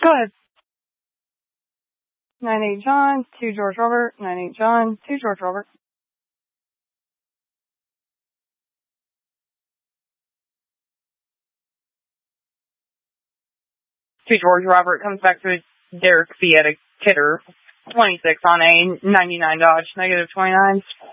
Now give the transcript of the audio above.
Go ahead. 98 John, 2 George Robert, 98 John, 2 George Robert. Two George Robert comes back to Derek Fietta Kidder, 26 on a 99 Dodge, negative 29.